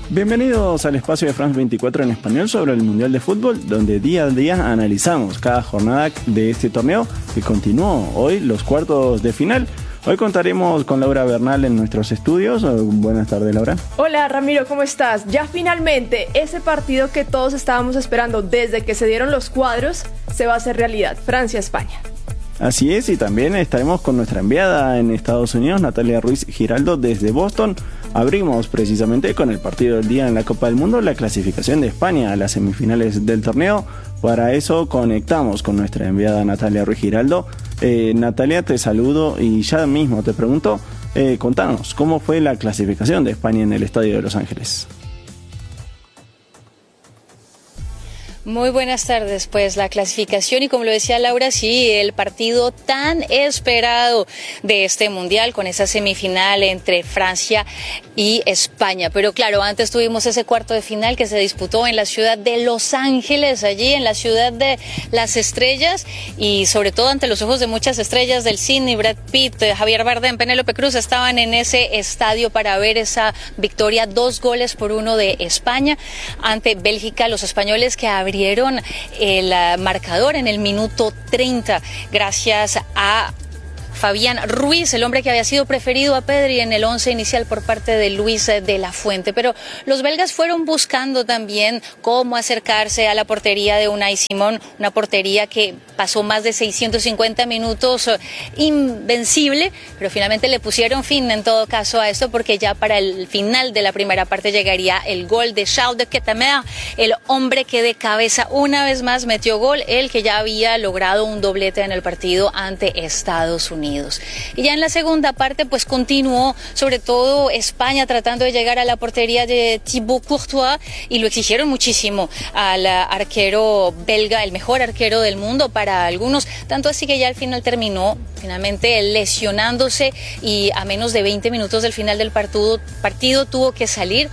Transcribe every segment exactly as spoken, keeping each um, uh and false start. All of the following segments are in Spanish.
Bienvenidos al espacio de France veinticuatro en español sobre el Mundial de Fútbol, donde día a día analizamos cada jornada de este torneo que continuó hoy los cuartos de final. Hoy contaremos con Laura Bernal en nuestros estudios. Buenas tardes, Laura. Hola, Ramiro, ¿cómo estás? Ya finalmente ese partido que todos estábamos esperando desde que se dieron los cuadros se va a hacer realidad, Francia-España. Así es, y también estaremos con nuestra enviada en Estados Unidos, Natalia Ruiz Giraldo, desde Boston. Abrimos precisamente con el partido del día en la Copa del Mundo, la clasificación de España a las semifinales del torneo. Para eso conectamos con nuestra enviada Natalia Ruiz Giraldo. Eh, Natalia, te saludo y ya mismo te pregunto, eh, contanos, ¿cómo fue la clasificación de España en el Estadio de Los Ángeles? Muy buenas tardes, pues la clasificación y como lo decía Laura, sí, el partido tan esperado de este Mundial con esa semifinal entre Francia y España. Pero claro, antes tuvimos ese cuarto de final que se disputó en la ciudad de Los Ángeles, allí en la ciudad de las estrellas y sobre todo ante los ojos de muchas estrellas del cine, Brad Pitt, Javier Bardem, Penélope Cruz estaban en ese estadio para ver esa victoria, dos goles por uno de España ante Bélgica, los españoles que abrieron Abrieron el marcador en el minuto treinta gracias a Fabián Ruiz, el hombre que había sido preferido a Pedri en el once inicial por parte de Luis de la Fuente. Pero los belgas fueron buscando también cómo acercarse a la portería de Unai Simón, una portería que pasó más de seiscientos cincuenta minutos invencible, pero finalmente le pusieron fin en todo caso a esto porque ya para el final de la primera parte llegaría el gol de Charles de Ketelaere, el hombre que de cabeza una vez más metió gol, el que ya había logrado un doblete en el partido ante Estados Unidos. Y ya en la segunda parte pues continuó sobre todo España tratando de llegar a la portería de Thibaut Courtois y lo exigieron muchísimo al arquero belga, el mejor arquero del mundo para algunos, tanto así que ya al final terminó finalmente lesionándose y a menos de veinte minutos del final del partido, partido tuvo que salir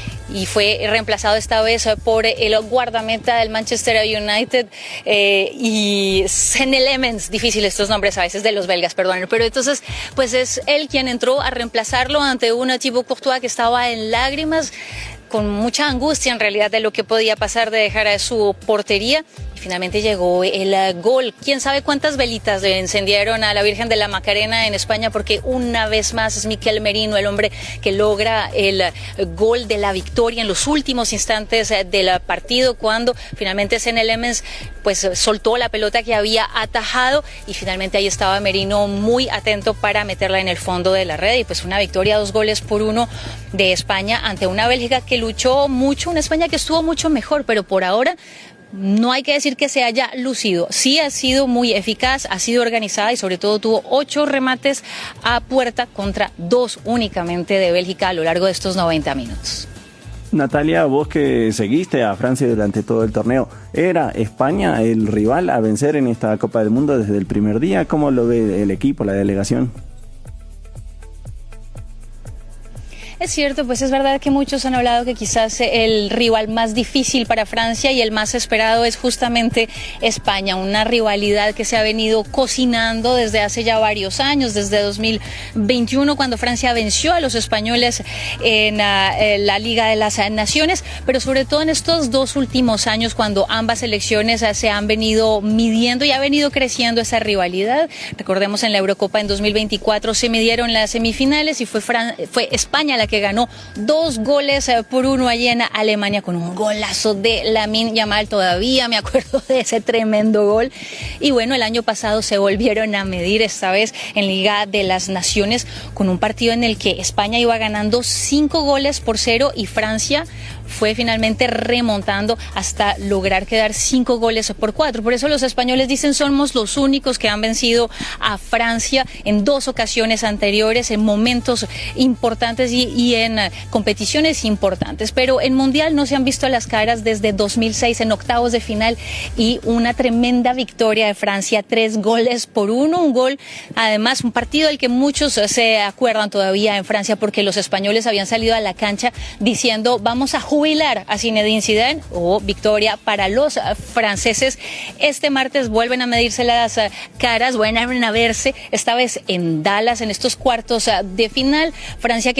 y fue reemplazado esta vez por el guardameta del Manchester United eh, y Senne Lammens, difícil estos nombres a veces de los belgas, perdón, pero entonces pues es él quien entró a reemplazarlo ante un Thibaut Courtois que estaba en lágrimas, con mucha angustia en realidad de lo que podía pasar de dejar a su portería. Finalmente llegó el uh, gol. Quién sabe cuántas velitas le encendieron a la Virgen de la Macarena en España, porque una vez más es Miquel Merino el hombre que logra el uh, gol de la victoria en los últimos instantes uh, del uh, partido, cuando finalmente Senne Lammens pues uh, soltó la pelota que había atajado y finalmente ahí estaba Merino muy atento para meterla en el fondo de la red y pues una victoria, dos goles por uno de España ante una Bélgica que luchó mucho, una España que estuvo mucho mejor, pero por ahora no hay que decir que se haya lucido. Sí ha sido muy eficaz, ha sido organizada y sobre todo tuvo ocho remates a puerta contra dos únicamente de Bélgica a lo largo de estos noventa minutos. Natalia, vos que seguiste a Francia durante todo el torneo, ¿era España el rival a vencer en esta Copa del Mundo desde el primer día? ¿Cómo lo ve el equipo, la delegación? Es cierto, pues es verdad que muchos han hablado que quizás el rival más difícil para Francia y el más esperado es justamente España, una rivalidad que se ha venido cocinando desde hace ya varios años, desde dos mil veintiuno cuando Francia venció a los españoles en la, en la Liga de las Naciones, pero sobre todo en estos dos últimos años cuando ambas selecciones se han venido midiendo y ha venido creciendo esa rivalidad. Recordemos en la Eurocopa en dos mil veinticuatro se midieron las semifinales y fue, Fran- fue España la que ganó dos goles por uno allí en Alemania con un golazo de Lamine Yamal. Todavía me acuerdo de ese tremendo gol. Y bueno, el año pasado se volvieron a medir, esta vez en Liga de las Naciones, con un partido en el que España iba ganando cinco goles por cero y Francia fue finalmente remontando hasta lograr quedar cinco goles por cuatro. Por eso los españoles dicen somos los únicos que han vencido a Francia en dos ocasiones anteriores, en momentos importantes y, y en uh, competiciones importantes. Pero en Mundial no se han visto las caras desde dos mil seis en octavos de final y una tremenda victoria de Francia, tres goles por uno, un gol, además un partido del que muchos uh, se acuerdan todavía en Francia porque los españoles habían salido a la cancha diciendo vamos a jugar jubilar a Zinedine Zidane. O victoria para los franceses. Este martes vuelven a medirse las caras, vuelven a verse, esta vez en Dallas, en estos cuartos de final. Francia que busca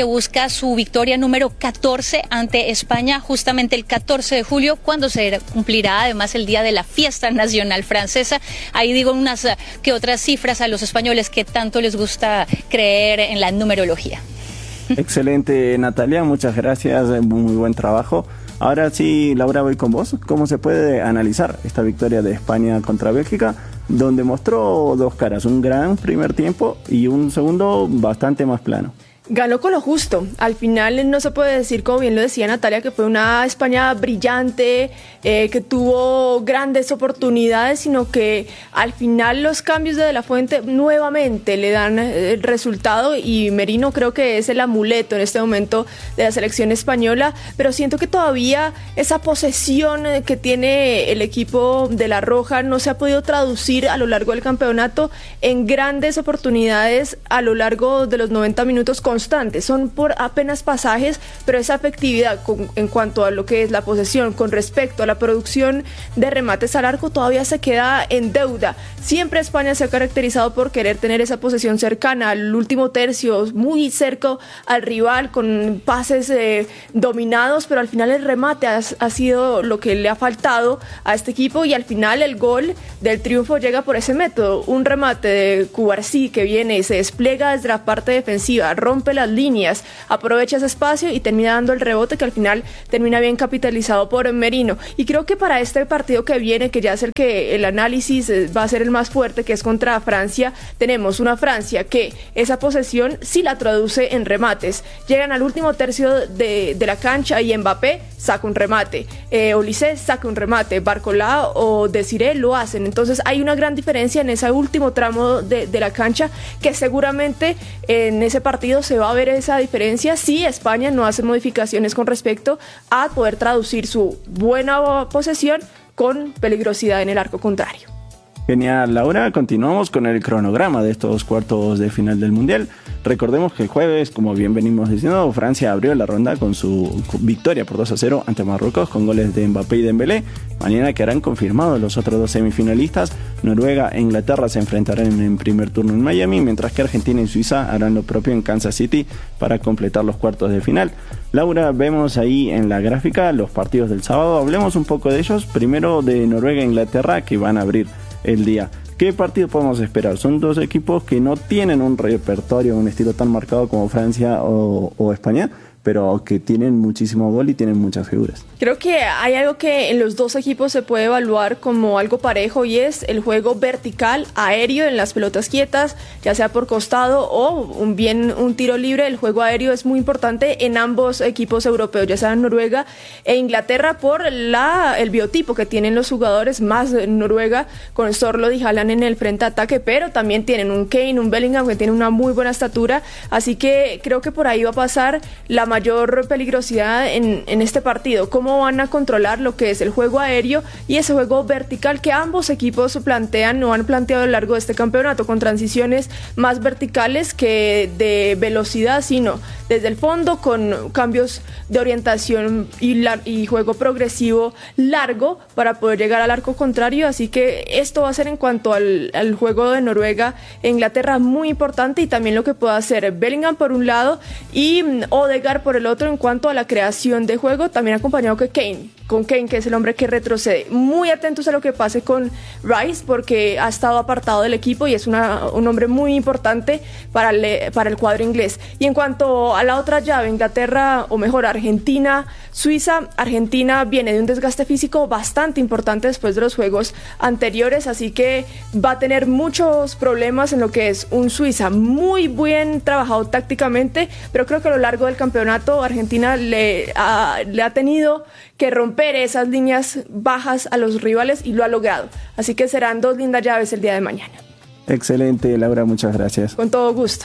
era su victoria número catorce ante España, justamente el catorce de julio, cuando se cumplirá además el día de la fiesta nacional francesa. Ahí digo unas que otras cifras a los españoles que tanto les gusta creer en la numerología. Excelente, Natalia, muchas gracias, muy buen trabajo. Ahora sí, Laura, voy con vos. ¿Cómo se puede analizar esta victoria de España contra Bélgica, donde mostró dos caras, un gran primer tiempo y un segundo bastante más plano? Ganó con lo justo. Al final no se puede decir, como bien lo decía Natalia, que fue una España brillante, eh, que tuvo grandes oportunidades, sino que al final los cambios de De La Fuente nuevamente le dan el resultado, y Merino creo que es el amuleto en este momento de la selección española, pero siento que todavía esa posesión que tiene el equipo de La Roja no se ha podido traducir a lo largo del campeonato en grandes oportunidades a lo largo de los noventa minutos con constantes, son por apenas pasajes, pero esa efectividad con, en cuanto a lo que es la posesión con respecto a la producción de remates al arco todavía se queda en deuda. Siempre España se ha caracterizado por querer tener esa posesión cercana al último tercio, muy cerca al rival, con pases eh, dominados, pero al final el remate ha, ha sido lo que le ha faltado a este equipo, y al final el gol del triunfo llega por ese método, un remate de Cubarsí que viene y se despliega desde la parte defensiva, rompe las líneas, aprovecha ese espacio y termina dando el rebote que al final termina bien capitalizado por Merino. Y creo que para este partido que viene, que ya es el que el análisis va a ser el más fuerte, que es contra Francia, tenemos una Francia que esa posesión sí la traduce en remates. Llegan al último tercio de, de la cancha y Mbappé saca un remate, eh, Olise saca un remate, Barcola o Desiré lo hacen. Entonces hay una gran diferencia en ese último tramo de, de la cancha, que seguramente en ese partido se va a ver esa diferencia si España no hace modificaciones con respecto a poder traducir su buena posesión con peligrosidad en el arco contrario. Genial, Laura. Continuamos con el cronograma de estos cuartos de final del Mundial. Recordemos que el jueves, como bien venimos diciendo, Francia abrió la ronda con su victoria por dos a cero ante Marruecos con goles de Mbappé y Dembélé. Mañana quedarán confirmados los otros dos semifinalistas. Noruega e Inglaterra se enfrentarán en primer turno en Miami, mientras que Argentina y Suiza harán lo propio en Kansas City para completar los cuartos de final. Laura, vemos ahí en la gráfica los partidos del sábado. Hablemos un poco de ellos. Primero de Noruega e Inglaterra, que van a abrir el día. ¿Qué partido podemos esperar? Son dos equipos que no tienen un repertorio, un estilo tan marcado como Francia o, o España, pero que tienen muchísimo gol y tienen muchas figuras. Creo que hay algo que en los dos equipos se puede evaluar como algo parejo, y es el juego vertical, aéreo en las pelotas quietas, ya sea por costado o un bien un tiro libre. El juego aéreo es muy importante en ambos equipos europeos, ya sea Noruega e Inglaterra, por la, el biotipo que tienen los jugadores, más Noruega con Sorloth y Haaland en el frente de ataque, pero también tienen un Kane, un Bellingham que tienen una muy buena estatura, así que creo que por ahí va a pasar la mayor peligrosidad en, en este partido. Cómo van a controlar lo que es el juego aéreo y ese juego vertical que ambos equipos plantean o han planteado a lo largo de este campeonato, con transiciones más verticales que de velocidad, sino desde el fondo con cambios de orientación y, la, y juego progresivo largo para poder llegar al arco contrario. Así que esto va a ser, en cuanto al, al juego de Noruega e Inglaterra, muy importante, y también lo que pueda hacer Bellingham por un lado y Odegaard por el otro en cuanto a la creación de juego, también acompañado que Kane, con Kane, que es el hombre que retrocede. Muy atentos a lo que pase con Rice, porque ha estado apartado del equipo y es una, un hombre muy importante para el, para el cuadro inglés. Y en cuanto a la otra llave, Inglaterra, o mejor Argentina, Suiza, Argentina viene de un desgaste físico bastante importante después de los juegos anteriores, así que va a tener muchos problemas en lo que es un Suiza muy bien trabajado tácticamente, pero creo que a lo largo del campeonato Argentina le ha, le ha tenido que romper esas líneas bajas a los rivales y lo ha logrado. Así que serán dos lindas llaves el día de mañana. Excelente, Laura, muchas gracias. Con todo gusto.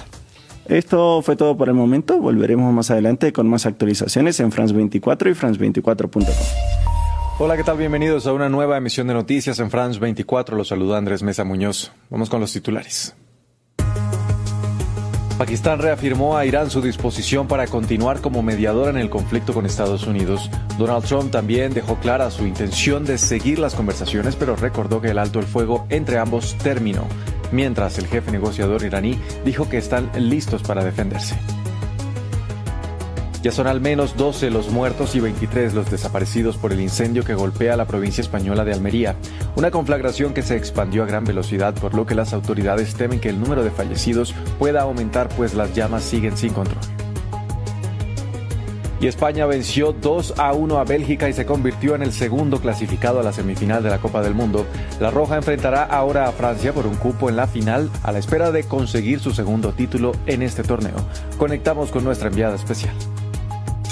Esto fue todo por el momento. Volveremos más adelante con más actualizaciones en France veinticuatro y France veinticuatro punto com. Hola, ¿qué tal? Bienvenidos a una nueva emisión de noticias en France veinticuatro. Los saluda Andrés Mesa Muñoz. Vamos con los titulares. Pakistán reafirmó a Irán su disposición para continuar como mediador en el conflicto con Estados Unidos. Donald Trump también dejó clara su intención de seguir las conversaciones, pero recordó que el alto el fuego entre ambos terminó, mientras el jefe negociador iraní dijo que están listos para defenderse. Ya son al menos doce los muertos y veintitrés los desaparecidos por el incendio que golpea la provincia española de Almería. Una conflagración que se expandió a gran velocidad, por lo que las autoridades temen que el número de fallecidos pueda aumentar, pues las llamas siguen sin control. Y España venció dos a uno a Bélgica y se convirtió en el segundo clasificado a la semifinal de la Copa del Mundo. La Roja enfrentará ahora a Francia por un cupo en la final, a la espera de conseguir su segundo título en este torneo. Conectamos con nuestra enviada especial.